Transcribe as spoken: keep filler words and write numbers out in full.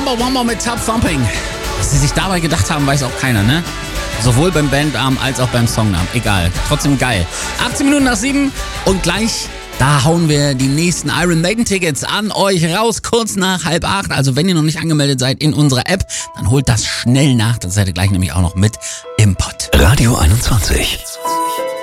Chumbawamba mit Tub Thumping. Was sie sich dabei gedacht haben, weiß auch keiner, ne? Sowohl beim Bandarm als auch beim Songnamen. Egal, trotzdem geil. achtzehn Minuten nach sieben und gleich, da hauen wir die nächsten Iron Maiden Tickets an euch raus, kurz nach halb acht. Also wenn ihr noch nicht angemeldet seid in unserer App, dann holt das schnell nach. Dann seid ihr gleich nämlich auch noch mit im Pott. Radio einundzwanzig.